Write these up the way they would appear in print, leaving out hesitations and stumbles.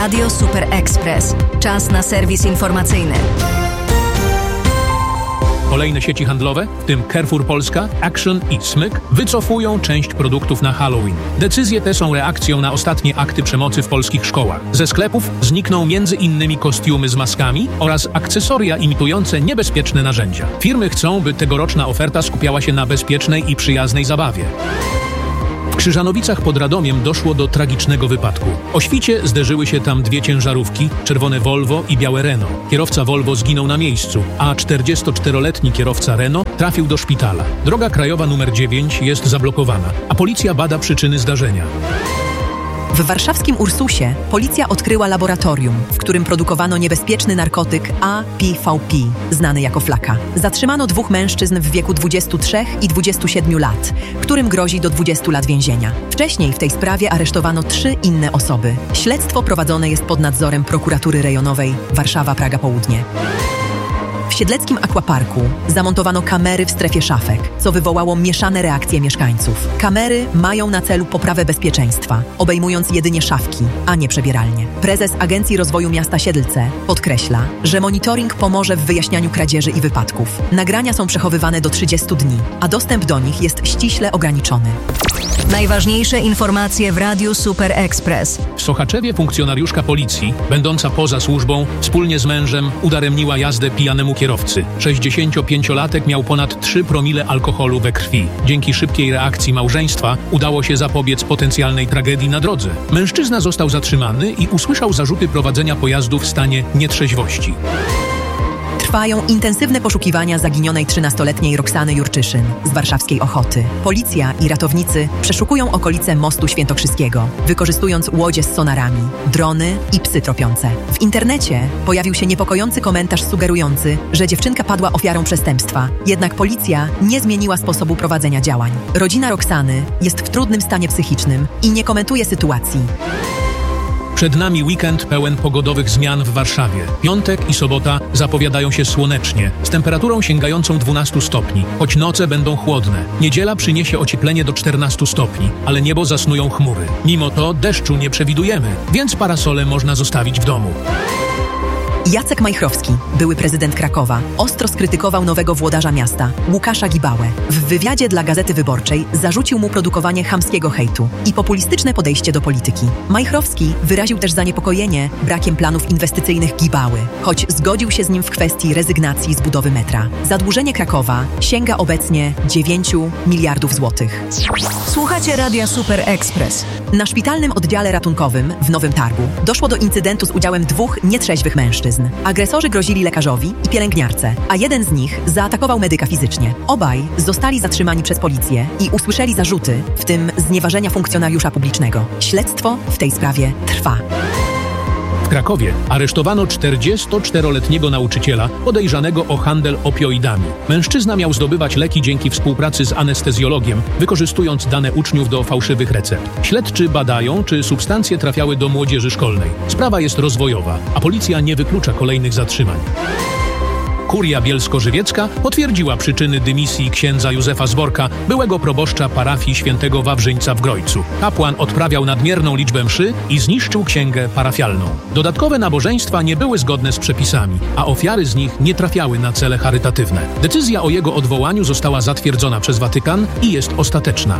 Radio Super Express. Czas na serwis informacyjny. Kolejne sieci handlowe, w tym Carrefour Polska, Action i Smyk, wycofują część produktów na Halloween. Decyzje te są reakcją na ostatnie akty przemocy w polskich szkołach. Ze sklepów znikną m.in. kostiumy z maskami oraz akcesoria imitujące niebezpieczne narzędzia. Firmy chcą, by tegoroczna oferta skupiała się na bezpiecznej i przyjaznej zabawie. W Krzyżanowicach pod Radomiem doszło do tragicznego wypadku. O świcie zderzyły się tam dwie ciężarówki, czerwone Volvo i białe Renault. Kierowca Volvo zginął na miejscu, a 44-letni kierowca Renault trafił do szpitala. Droga krajowa nr 9 jest zablokowana, a policja bada przyczyny zdarzenia. W warszawskim Ursusie policja odkryła laboratorium, w którym produkowano niebezpieczny narkotyk APVP, znany jako flaka. Zatrzymano dwóch mężczyzn w wieku 23 i 27 lat, którym grozi do 20 lat więzienia. Wcześniej w tej sprawie aresztowano 3 inne osoby. Śledztwo prowadzone jest pod nadzorem prokuratury rejonowej Warszawa-Praga Południe. W siedleckim akwaparku zamontowano kamery w strefie szafek, co wywołało mieszane reakcje mieszkańców. Kamery mają na celu poprawę bezpieczeństwa, obejmując jedynie szafki, a nie przebieralnie. Prezes Agencji Rozwoju Miasta Siedlce podkreśla, że monitoring pomoże w wyjaśnianiu kradzieży i wypadków. Nagrania są przechowywane do 30 dni, a dostęp do nich jest ściśle ograniczony. Najważniejsze informacje w Radiu Super Express. W Sochaczewie funkcjonariuszka policji, będąca poza służbą, wspólnie z mężem udaremniła jazdę pijanemu kierowcy. 65-latek miał ponad 3 promile alkoholu we krwi. Dzięki szybkiej reakcji małżeństwa udało się zapobiec potencjalnej tragedii na drodze. Mężczyzna został zatrzymany i usłyszał zarzuty prowadzenia pojazdu w stanie nietrzeźwości. Trwają intensywne poszukiwania zaginionej 13-letniej Roxany Jurczyszyn z warszawskiej Ochoty. Policja i ratownicy przeszukują okolice Mostu Świętokrzyskiego, wykorzystując łodzie z sonarami, drony i psy tropiące. W internecie pojawił się niepokojący komentarz sugerujący, że dziewczynka padła ofiarą przestępstwa. Jednak policja nie zmieniła sposobu prowadzenia działań. Rodzina Roxany jest w trudnym stanie psychicznym i nie komentuje sytuacji. Przed nami weekend pełen pogodowych zmian w Warszawie. Piątek i sobota zapowiadają się słonecznie, z temperaturą sięgającą 12 stopni, choć noce będą chłodne. Niedziela przyniesie ocieplenie do 14 stopni, ale niebo zasnują chmury. Mimo to deszczu nie przewidujemy, więc parasole można zostawić w domu. Jacek Majchrowski, były prezydent Krakowa, ostro skrytykował nowego włodarza miasta, Łukasza Gibałę. W wywiadzie dla Gazety Wyborczej zarzucił mu produkowanie chamskiego hejtu i populistyczne podejście do polityki. Majchrowski wyraził też zaniepokojenie brakiem planów inwestycyjnych Gibały, choć zgodził się z nim w kwestii rezygnacji z budowy metra. Zadłużenie Krakowa sięga obecnie 9 miliardów złotych. Słuchacie Radia Super Express. Na szpitalnym oddziale ratunkowym w Nowym Targu doszło do incydentu z udziałem 2 nietrzeźwych mężczyzn. Agresorzy grozili lekarzowi i pielęgniarce, a jeden z nich zaatakował medyka fizycznie. Obaj zostali zatrzymani przez policję i usłyszeli zarzuty, w tym znieważenia funkcjonariusza publicznego. Śledztwo w tej sprawie trwa. W Krakowie aresztowano 44-letniego nauczyciela podejrzanego o handel opioidami. Mężczyzna miał zdobywać leki dzięki współpracy z anestezjologiem, wykorzystując dane uczniów do fałszywych recept. Śledczy badają, czy substancje trafiały do młodzieży szkolnej. Sprawa jest rozwojowa, a policja nie wyklucza kolejnych zatrzymań. Kuria Bielsko-Żywiecka potwierdziła przyczyny dymisji księdza Józefa Zborka, byłego proboszcza parafii świętego Wawrzyńca w Grojcu. Kapłan odprawiał nadmierną liczbę mszy i zniszczył księgę parafialną. Dodatkowe nabożeństwa nie były zgodne z przepisami, a ofiary z nich nie trafiały na cele charytatywne. Decyzja o jego odwołaniu została zatwierdzona przez Watykan i jest ostateczna.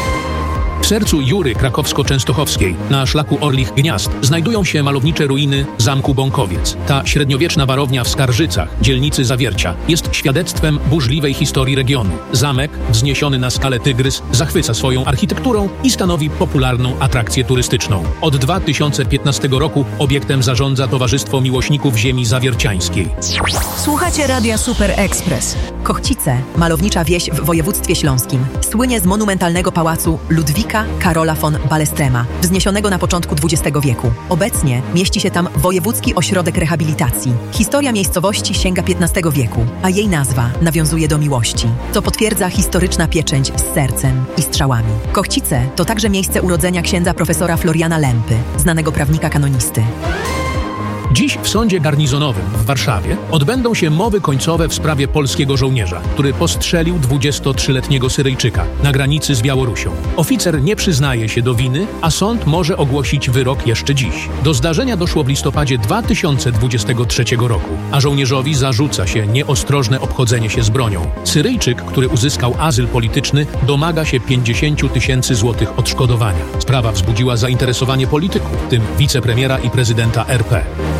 W sercu Jury krakowsko-częstochowskiej, na szlaku Orlich Gniazd, znajdują się malownicze ruiny zamku Bąkowiec. Ta średniowieczna warownia w Skarżycach, dzielnicy Zawiercia, jest świadectwem burzliwej historii regionu. Zamek, wzniesiony na skalę Tygrys, zachwyca swoją architekturą i stanowi popularną atrakcję turystyczną. Od 2015 roku obiektem zarządza Towarzystwo Miłośników Ziemi Zawierciańskiej. Słuchacie Radia Super Express. Kochcice, malownicza wieś w województwie śląskim, słynie z monumentalnego pałacu Ludwika Karola von Ballestrema, wzniesionego na początku XX wieku. Obecnie mieści się tam Wojewódzki Ośrodek Rehabilitacji. Historia miejscowości sięga XV wieku, a jej nazwa nawiązuje do miłości, co potwierdza historyczna pieczęć z sercem i strzałami. Kochcice to także miejsce urodzenia księdza profesora Floriana Lempy, znanego prawnika kanonisty. Dziś w sądzie garnizonowym w Warszawie odbędą się mowy końcowe w sprawie polskiego żołnierza, który postrzelił 23-letniego Syryjczyka na granicy z Białorusią. Oficer nie przyznaje się do winy, a sąd może ogłosić wyrok jeszcze dziś. Do zdarzenia doszło w listopadzie 2023 roku, a żołnierzowi zarzuca się nieostrożne obchodzenie się z bronią. Syryjczyk, który uzyskał azyl polityczny, domaga się 50 000 złotych odszkodowania. Sprawa wzbudziła zainteresowanie polityków, w tym wicepremiera i prezydenta RP.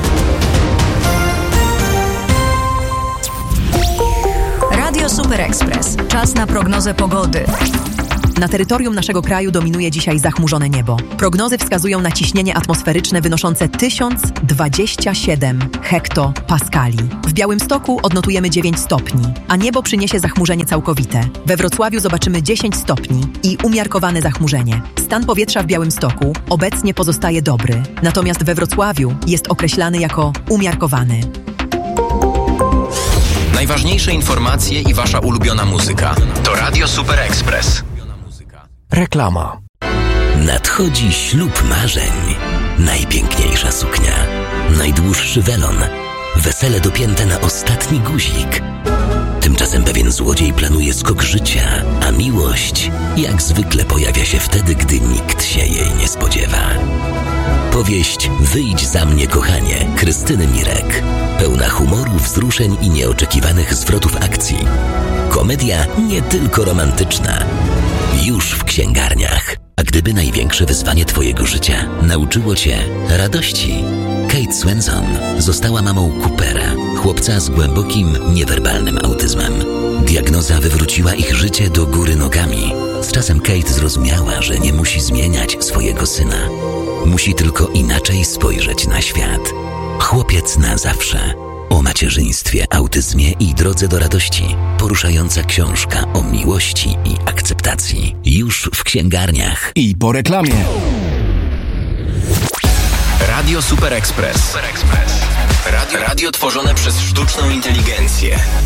Radio Super Express. Czas na prognozę pogody. Na terytorium naszego kraju dominuje dzisiaj zachmurzone niebo. Prognozy wskazują na ciśnienie atmosferyczne wynoszące 1027 hektopaskali. W Białymstoku odnotujemy 9 stopni, a niebo przyniesie zachmurzenie całkowite. We Wrocławiu zobaczymy 10 stopni i umiarkowane zachmurzenie. Stan powietrza w Białymstoku obecnie pozostaje dobry, natomiast we Wrocławiu jest określany jako umiarkowany. Najważniejsze informacje i wasza ulubiona muzyka to Radio Super Express. Reklama. Nadchodzi ślub marzeń. Najpiękniejsza suknia, najdłuższy welon, wesele dopięte na ostatni guzik. Tymczasem pewien złodziej planuje skok życia, a miłość jak zwykle pojawia się wtedy, gdy nikt się jej nie spodziewa. Powieść Wyjdź za mnie, kochanie, Krystyny Mirek. Pełna humoru, wzruszeń i nieoczekiwanych zwrotów akcji. Komedia nie tylko romantyczna. Już w księgarniach. A gdyby największe wyzwanie twojego życia nauczyło cię radości? Kate Swenson została mamą Coopera, chłopca z głębokim, niewerbalnym autyzmem. Diagnoza wywróciła ich życie do góry nogami. Z czasem Kate zrozumiała, że nie musi zmieniać swojego syna. Musi tylko inaczej spojrzeć na świat. Chłopiec na zawsze. O macierzyństwie, autyzmie i drodze do radości. Poruszająca książka o miłości i akceptacji. Już w księgarniach. I po reklamie. Radio Super Express. Radio tworzone przez sztuczną inteligencję.